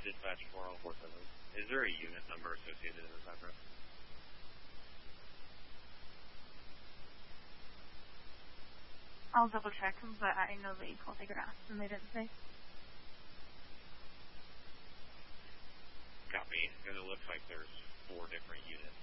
Dispatch 4047. Is there a unit number associated in this address? I'll double check, but I know that you called Baker asked and they didn't say. Copy. And it looks like there's 4 different units